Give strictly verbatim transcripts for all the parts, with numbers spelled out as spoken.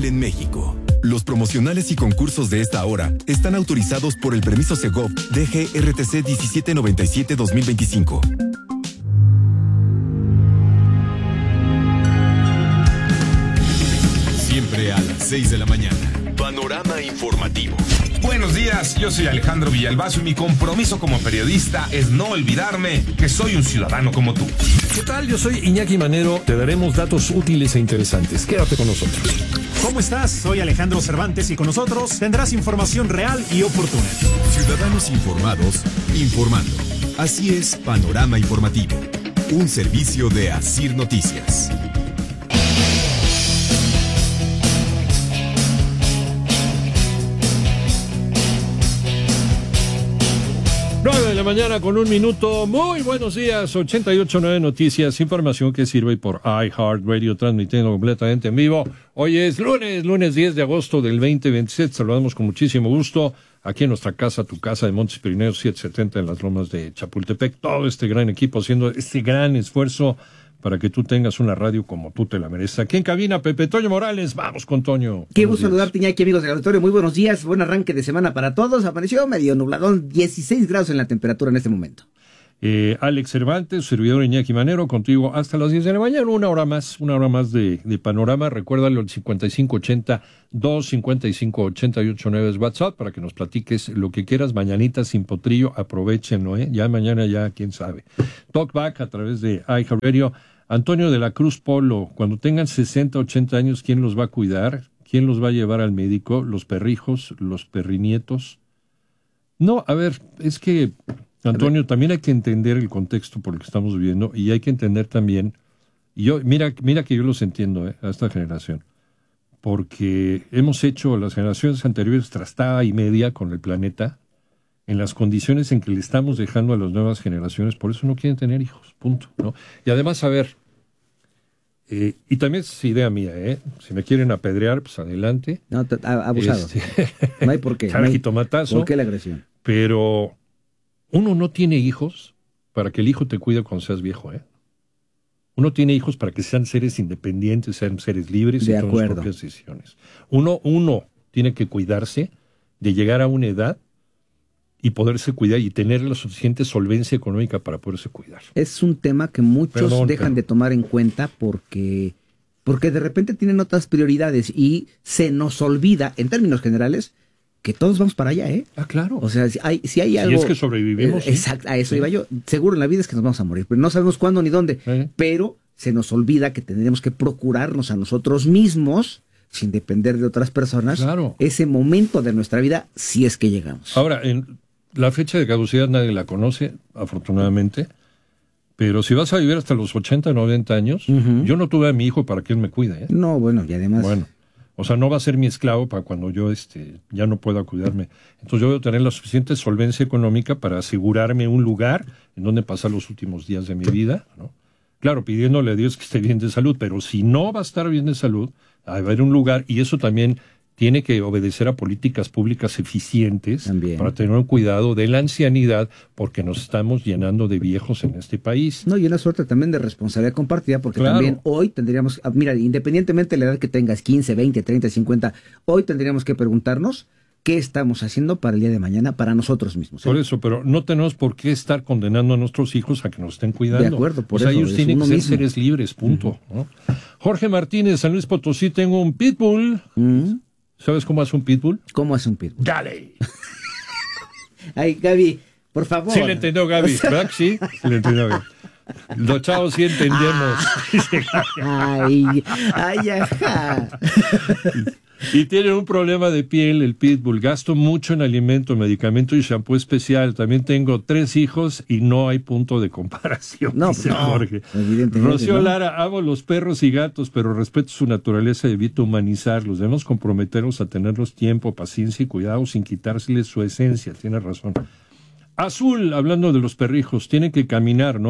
en México. Los promocionales y concursos de esta hora están autorizados por el permiso Segov D G R T C diecisiete noventa y siete dos mil veinticinco. Siempre a las seis de la mañana. Panorama informativo. Buenos días, yo soy Alejandro Villalbazo y mi compromiso como periodista es no olvidarme que soy un ciudadano como tú. ¿Qué tal? Yo soy Iñaki Manero. Te daremos datos útiles e interesantes. Quédate con nosotros. ¿Cómo estás? Soy Alejandro Cervantes y con nosotros tendrás información real y oportuna. Ciudadanos informados, informando. Así es Panorama Informativo, un servicio de Asir Noticias. nueve de la mañana con un minuto. Muy buenos días. ochenta y ocho punto nueve Noticias. Información que sirve por iHeartRadio, transmitiendo completamente en vivo. Hoy es lunes, lunes diez de agosto del veinte veintisiete. Saludamos con muchísimo gusto aquí en nuestra casa, tu casa de Montes Pirineos setecientos setenta en las lomas de Chapultepec. Todo este gran equipo haciendo este gran esfuerzo para que tú tengas una radio como tú te la mereces. Aquí en cabina, Pepe Toño Morales. Vamos con Toño. Qué gusto saludarte, Iñaki, amigos del auditorio. Muy buenos días, buen arranque de semana para todos. Amaneció medio nubladón, dieciséis grados en la temperatura en este momento. Eh, Alex Cervantes, servidor Iñaki Manero, contigo hasta las diez de la mañana, una hora más, una hora más de, de panorama. Recuérdalo, el cincuenta y cinco ochenta, dos cincuenta y cinco ochenta y ocho nueve es WhatsApp para que nos platiques lo que quieras. Mañanita sin potrillo, aprovechenlo, ¿eh? Ya mañana, ya quién sabe. Talkback a través de iHeartRadio. Antonio de la Cruz Polo, cuando tengan sesenta, ochenta años, ¿quién los va a cuidar? ¿Quién los va a llevar al médico? ¿Los perrijos? ¿Los perrinietos? No, a ver, es que, Antonio, también hay que entender el contexto por el que estamos viviendo y hay que entender también, y yo, mira, mira que yo los entiendo, eh, a esta generación, porque hemos hecho las generaciones anteriores trastada y media con el planeta, en las condiciones en que le estamos dejando a las nuevas generaciones, por eso no quieren tener hijos, punto, ¿no? Y además, a ver, eh, y también es idea mía, ¿eh? Si me quieren apedrear, pues adelante. No, t- abusado. Este... No hay por qué. No hay... ¿Por qué la agresión? Pero uno no tiene hijos para que el hijo te cuide cuando seas viejo, ¿eh? Uno tiene hijos para que sean seres independientes, sean seres libres y tomen sus propias decisiones. Uno, uno tiene que cuidarse de llegar a una edad y poderse cuidar y tener la suficiente solvencia económica para poderse cuidar. Es un tema que muchos Perdón, dejan pero... de tomar en cuenta porque, porque de repente tienen otras prioridades y se nos olvida, en términos generales, que todos vamos para allá, ¿eh? Ah, claro. O sea, si hay, si hay algo... Si es que sobrevivimos. Eh, exacto, a eso sí. iba yo. Seguro en la vida es que nos vamos a morir, pero no sabemos cuándo ni dónde. ¿Eh? Pero se nos olvida que tendremos que procurarnos a nosotros mismos, sin depender de otras personas, claro, ese momento de nuestra vida, si es que llegamos. Ahora, en... la fecha de caducidad nadie la conoce, afortunadamente, pero si vas a vivir hasta los ochenta, noventa años, uh-huh. Yo no tuve a mi hijo para que él me cuide, ¿eh? No, bueno, y además... Bueno, o sea, no va a ser mi esclavo para cuando yo este ya no pueda cuidarme. Entonces yo voy a tener la suficiente solvencia económica para asegurarme un lugar en donde pasar los últimos días de mi vida, ¿no? Claro, pidiéndole a Dios que esté bien de salud, pero si no va a estar bien de salud, va a haber un lugar, y eso también... tiene que obedecer a políticas públicas eficientes también, para tener un cuidado de la ancianidad, porque nos estamos llenando de viejos en este país. No, y una suerte también de responsabilidad compartida, porque claro, también hoy tendríamos, mira, independientemente de la edad que tengas, quince, veinte, treinta, cincuenta, hoy tendríamos que preguntarnos qué estamos haciendo para el día de mañana, para nosotros mismos, ¿eh? Por eso, pero no tenemos por qué estar condenando a nuestros hijos a que nos estén cuidando. De acuerdo, por o sea, eso. ellos tienen que ser mismo. Seres libres, punto. Uh-huh. ¿no? Jorge Martínez, San Luis Potosí, tengo un pitbull. Uh-huh. ¿Sabes cómo hace un pitbull? ¿Cómo hace un pitbull? ¡Dale! Ay, Gaby, por favor. Sí le entendió Gaby, ¿verdad? Sí, sí le entendió Gaby. Los chavos sí entendemos. Ah, ay, ay, ajá. Y tiene un problema de piel, el pitbull. Gasto mucho en alimento, medicamento y shampoo especial. También tengo tres hijos y no hay punto de comparación. No, dice no, Jorge. Rocío ¿no? Lara, amo los perros y gatos, pero respeto su naturaleza y evito humanizarlos. Debemos comprometernos a tenerlos tiempo, paciencia y cuidado sin quitárseles su esencia. Tiene razón. Azul, hablando de los perrijos, tienen que caminar, ¿no?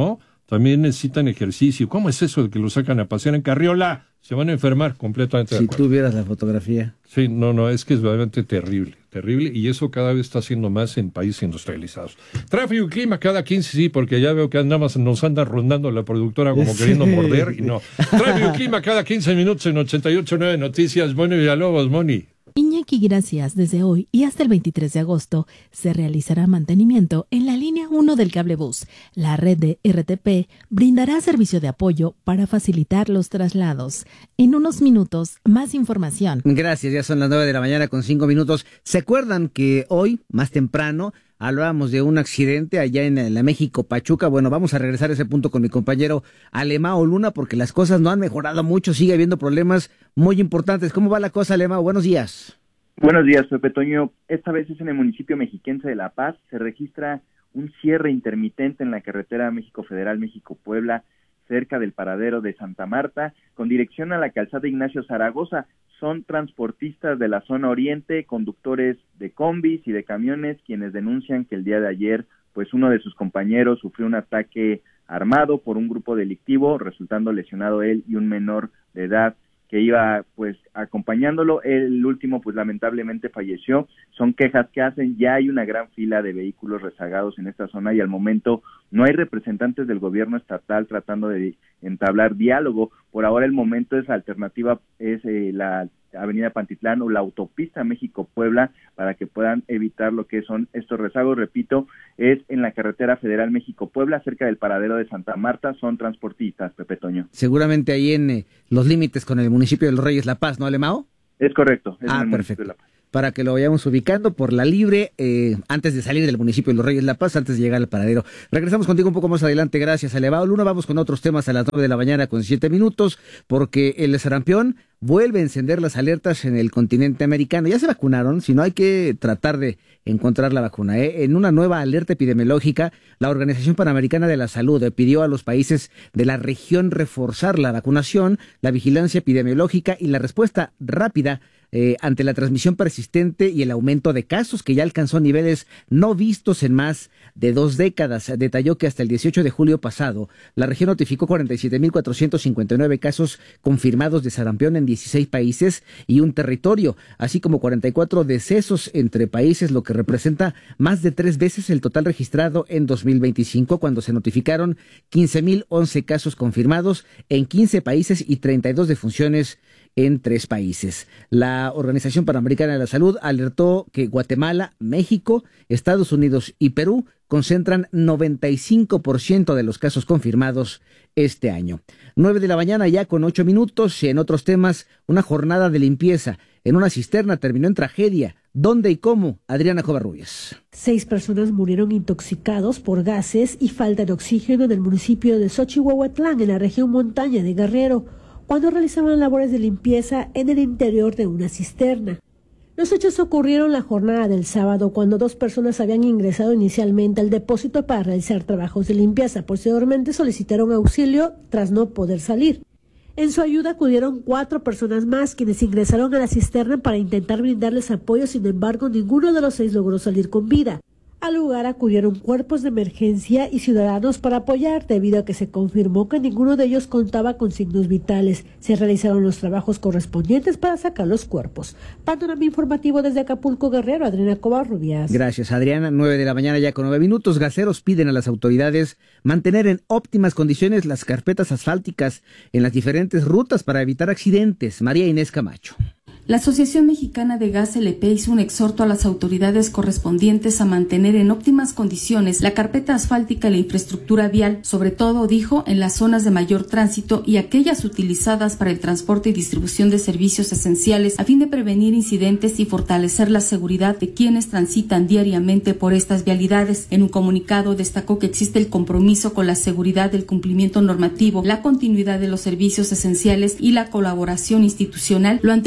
también necesitan ejercicio. ¿Cómo es eso de que lo sacan a pasear en carriola? Se van a enfermar completamente. Si tú vieras la fotografía. Sí, no, no, es que es realmente terrible, terrible, y eso cada vez está haciendo más en países industrializados. Tráfico y clima cada quince, sí, porque ya veo que andamos, nos anda rondando la productora como sí. queriendo morder, y no. Tráfico y clima cada quince minutos en ochenta y ocho punto nueve Noticias. Moni Villalobos, Moni. Iñaki, gracias. Desde hoy y hasta el veintitrés de agosto se realizará mantenimiento en la línea uno del cablebús. La red de R T P brindará servicio de apoyo para facilitar los traslados. En unos minutos, más información. Gracias, ya son las nueve de la mañana con cinco minutos. ¿Se acuerdan que hoy, más temprano, hablábamos de un accidente allá en la México Pachuca? Bueno, vamos a regresar a ese punto con mi compañero Alemao Luna, porque las cosas no han mejorado mucho, sigue habiendo problemas muy importantes. ¿Cómo va la cosa, Alemao? Buenos días. Buenos días, Pepe Toño. Esta vez es en el municipio mexiquense de La Paz. Se registra un cierre intermitente en la carretera México Federal, México-Puebla, cerca del paradero de Santa Marta, con dirección a la calzada Ignacio Zaragoza. Son transportistas de la zona oriente, conductores de combis y de camiones, quienes denuncian que el día de ayer, pues uno de sus compañeros sufrió un ataque armado por un grupo delictivo, resultando lesionado él y un menor de edad que iba pues acompañándolo. El último pues lamentablemente falleció. Son quejas que hacen, ya hay una gran fila de vehículos rezagados en esta zona y al momento no hay representantes del gobierno estatal tratando de entablar diálogo. Por ahora el momento es alternativa, es eh, la avenida Pantitlán o la autopista México-Puebla para que puedan evitar lo que son estos rezagos. Repito, es en la carretera federal México-Puebla, cerca del paradero de Santa Marta. Son transportistas, Pepe Toño. Seguramente ahí en eh, los límites con el municipio de Los Reyes La Paz, ¿no, Alemao? Es correcto. Es ah, en el perfecto. De La Paz. Para que lo vayamos ubicando por la Libre, eh, antes de salir del municipio de Los Reyes La Paz, antes de llegar al paradero. Regresamos contigo un poco más adelante, gracias, Alemao Luna. Vamos con otros temas a las nueve de la mañana con siete minutos, porque el sarampión vuelve a encender las alertas en el continente americano. Ya se vacunaron, si no hay que tratar de encontrar la vacuna. ¿eh? En una nueva alerta epidemiológica, la Organización Panamericana de la Salud pidió a los países de la región reforzar la vacunación, la vigilancia epidemiológica y la respuesta rápida Eh, ante la transmisión persistente y el aumento de casos que ya alcanzó niveles no vistos en más de dos décadas. Detalló que hasta el dieciocho de julio pasado, la región notificó cuarenta y siete mil cuatrocientos cincuenta y nueve casos confirmados de sarampión en dieciséis países y un territorio, así como cuarenta y cuatro decesos entre países, lo que representa más de tres veces el total registrado en dos mil veinticinco, cuando se notificaron quince mil once casos confirmados en quince países y treinta y dos defunciones en tres países. La Organización Panamericana de la Salud alertó que Guatemala, México, Estados Unidos y Perú concentran noventa y cinco por ciento de los casos confirmados este año. Nueve de la mañana ya con ocho minutos. En otros temas, una jornada de limpieza en una cisterna terminó en tragedia. ¿Dónde y cómo? Adriana Covarrubias. Seis personas murieron intoxicados por gases y falta de oxígeno en el municipio de Xochihuahuatlán, en la región montaña de Guerrero, cuando realizaban labores de limpieza en el interior de una cisterna. Los hechos ocurrieron la jornada del sábado, cuando dos personas habían ingresado inicialmente al depósito para realizar trabajos de limpieza. Posteriormente solicitaron auxilio tras no poder salir. En su ayuda acudieron cuatro personas más, quienes ingresaron a la cisterna para intentar brindarles apoyo. Sin embargo, ninguno de los seis logró salir con vida. Al lugar acudieron cuerpos de emergencia y ciudadanos para apoyar, debido a que se confirmó que ninguno de ellos contaba con signos vitales. Se realizaron los trabajos correspondientes para sacar los cuerpos. Panorama informativo desde Acapulco, Guerrero, Adriana Covarrubias. Gracias, Adriana. Nueve de la mañana ya con nueve minutos. Gaseros piden a las autoridades mantener en óptimas condiciones las carpetas asfálticas en las diferentes rutas para evitar accidentes. María Inés Camacho. La Asociación Mexicana de Gas L P hizo un exhorto a las autoridades correspondientes a mantener en óptimas condiciones la carpeta asfáltica y la infraestructura vial, sobre todo, dijo, en las zonas de mayor tránsito y aquellas utilizadas para el transporte y distribución de servicios esenciales, a fin de prevenir incidentes y fortalecer la seguridad de quienes transitan diariamente por estas vialidades. En un comunicado destacó que existe el compromiso con la seguridad del cumplimiento normativo, la continuidad de los servicios esenciales y la colaboración institucional, lo anterior luego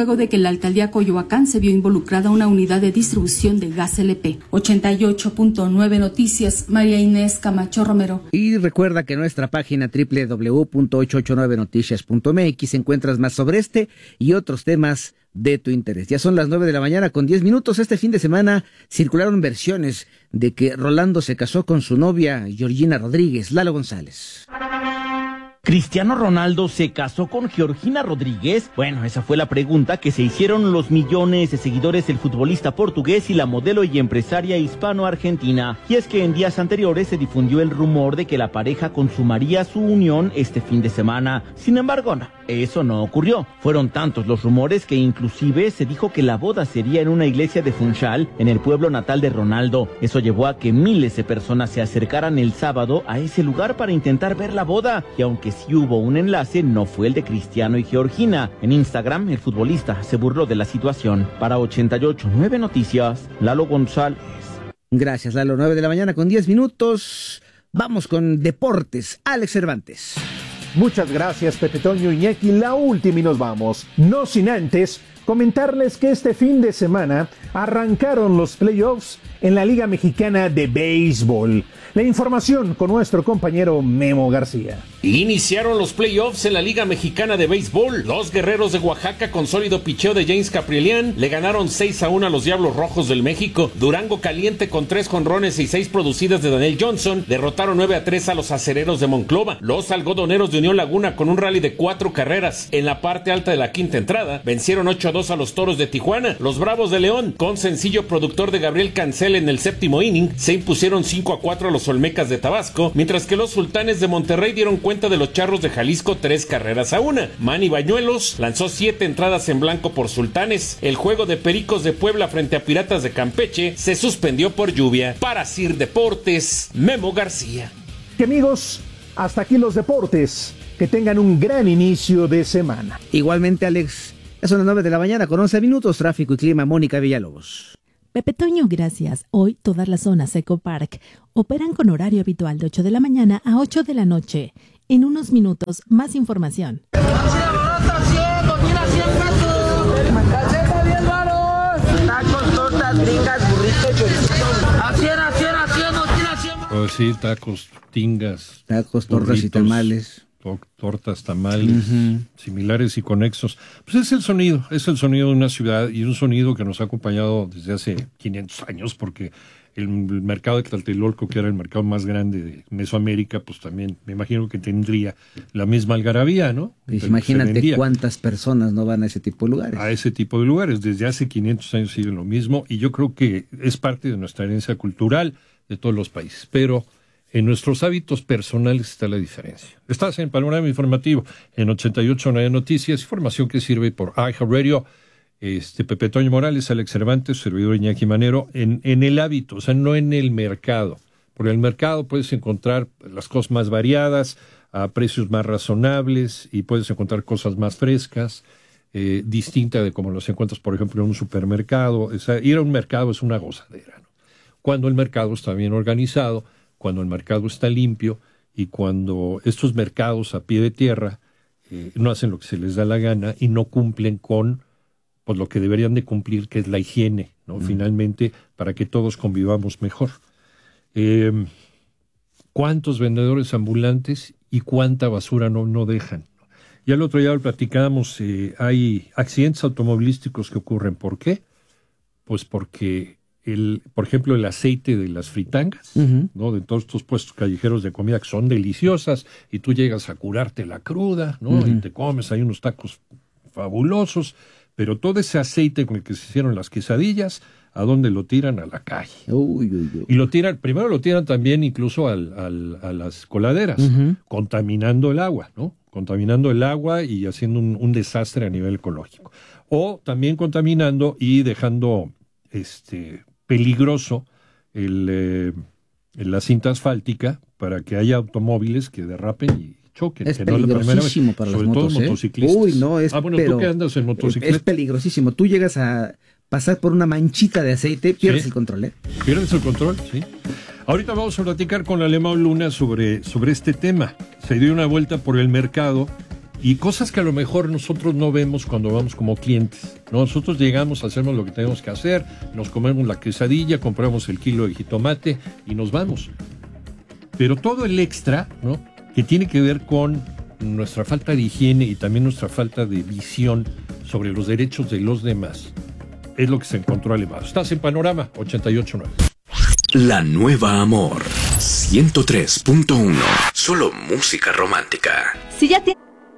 luego de que en la alcaldía Coyoacán se vio involucrada una unidad de distribución de gas L P. ochenta y ocho punto nueve Noticias, María Inés Camacho Romero. Y recuerda que en nuestra página doble u doble u doble u punto ochocientos ochenta y nueve noticias punto m x encuentras más sobre este y otros temas de tu interés. Ya son las nueve de la mañana con diez minutos. Este fin de semana circularon versiones de que Rolando se casó con su novia Georgina Rodríguez. Lalo González. ¿Cristiano Ronaldo se casó con Georgina Rodríguez? Bueno, esa fue la pregunta que se hicieron los millones de seguidores del futbolista portugués y la modelo y empresaria hispano-argentina. Y es que en días anteriores se difundió el rumor de que la pareja consumaría su unión este fin de semana. Sin embargo, no, eso no ocurrió. Fueron tantos los rumores que inclusive se dijo que la boda sería en una iglesia de Funchal, en el pueblo natal de Ronaldo. Eso llevó a que miles de personas se acercaran el sábado a ese lugar para intentar ver la boda. Y aunque sí hubo un enlace, no fue el de Cristiano y Georgina. En Instagram, el futbolista se burló de la situación. Para ochenta y ocho punto nueve Noticias, Lalo González. Gracias, Lalo. nueve de la mañana con diez minutos. Vamos con deportes. Alex Cervantes. Muchas gracias, Pepe Toño, Iñaki. La última y nos vamos. No sin antes comentarles que este fin de semana arrancaron los playoffs en la Liga Mexicana de Béisbol. La información con nuestro compañero Memo García. Iniciaron los playoffs en la Liga Mexicana de Béisbol. Los Guerreros de Oaxaca, con sólido picheo de James Caprilian, le ganaron seis a uno a los Diablos Rojos del México. Durango Caliente, con tres jonrones y seis producidas de Daniel Johnson, derrotaron nueve a tres a los Acereros de Monclova. Los Algodoneros de Unión Laguna, con un rally de cuatro carreras en la parte alta de la quinta entrada, vencieron ocho a dos a los Toros de Tijuana. Los Bravos de León, con sencillo productor de Gabriel Cancel en el séptimo inning, se impusieron cinco a cuatro a los Olmecas de Tabasco, mientras que los Sultanes de Monterrey dieron cuenta de los Charros de Jalisco tres carreras a una. Manny Bañuelos lanzó siete entradas en blanco por Sultanes. El juego de Pericos de Puebla frente a Piratas de Campeche se suspendió por lluvia. Para Sir Deportes, Memo García. Que amigos, hasta aquí los deportes. Que tengan un gran inicio de semana. Igualmente, Alex. Ya son las nueve de la mañana con once minutos. Tráfico y clima, Mónica Villalobos. Pepe Toño, gracias. Hoy todas las zonas Eco Park operan con horario habitual de ocho de la mañana a ocho de la noche. En unos minutos, más información. Pues sí, tacos, tingas. Tacos, tortas burritos, y tamales. Tortas, tamales, uh-huh. similares y conexos. Pues es el sonido, es el sonido de una ciudad y un sonido que nos ha acompañado desde hace quinientos años, porque el, el mercado de Tlatelolco, que era el mercado más grande de Mesoamérica, pues también me imagino que tendría la misma algarabía, ¿no? Pues imagínate cuántas personas no van a ese tipo de lugares. A ese tipo de lugares, desde hace quinientos años siguen lo mismo, y yo creo que es parte de nuestra herencia cultural de todos los países, pero en nuestros hábitos personales está la diferencia. Estás en Panorama Informativo, en ochenta y ocho punto nueve Noticias, información que sirve por iHeartRadio. Este, Pepe Toño Morales, Alex Cervantes, servidor Iñaki Manero, en, en el hábito, o sea, no en el mercado. Por el mercado puedes encontrar las cosas más variadas, a precios más razonables, y puedes encontrar cosas más frescas, eh, distintas de como los encuentras, por ejemplo, en un supermercado. O sea, ir a un mercado es una gozadera, ¿no? Cuando el mercado está bien organizado, cuando el mercado está limpio y cuando estos mercados a pie de tierra eh, no hacen lo que se les da la gana y no cumplen con pues, lo que deberían de cumplir, que es la higiene, ¿no? Mm. Finalmente, para que todos convivamos mejor. Eh, ¿Cuántos vendedores ambulantes y cuánta basura no, no dejan? Ya el otro día lo platicábamos, eh, hay accidentes automovilísticos que ocurren. ¿Por qué? Pues porque El, por ejemplo, el aceite de las fritangas, uh-huh. ¿no? De todos estos puestos callejeros de comida que son deliciosas y tú llegas a curarte la cruda, ¿no? Uh-huh. Y te comes ahí unos tacos fabulosos, pero todo ese aceite con el que se hicieron las quesadillas, ¿a dónde lo tiran? A la calle. Uy, uy, uy. Y lo tiran, primero lo tiran también incluso al, al, a las coladeras, uh-huh. contaminando el agua, ¿no? Contaminando el agua y haciendo un, un desastre a nivel ecológico. O también contaminando y dejando este peligroso el, eh, la cinta asfáltica para que haya automóviles que derrapen y choquen. Es que peligrosísimo no para sobre las motos, todo ¿eh? motociclistas. Uy, no, es, ah, bueno, pero, tú que andas en motocicleta. Es peligrosísimo. Tú llegas a pasar por una manchita de aceite, pierdes sí. el control, ¿eh? Pierdes el control, sí. Ahorita vamos a platicar con Alemão Luna sobre, sobre este tema. Se dio una vuelta por el mercado Y cosas que a lo mejor nosotros no vemos cuando vamos como clientes. Nosotros llegamos, hacemos lo que tenemos que hacer, nos comemos la quesadilla, compramos el kilo de jitomate y nos vamos. Pero todo el extra, ¿no?, que tiene que ver con nuestra falta de higiene y también nuestra falta de visión sobre los derechos de los demás, es lo que se encontró elevado. Estás en Panorama ochenta y ocho punto nueve. La Nueva Amor ciento tres punto uno. Solo música romántica. Si ya tienes